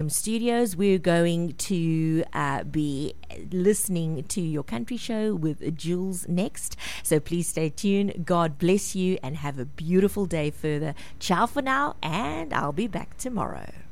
FM studios. We're going to be listening to Your Country Show with Jules next. So please stay tuned. God bless you and have a beautiful day further. Ciao for now, and I'll be back tomorrow.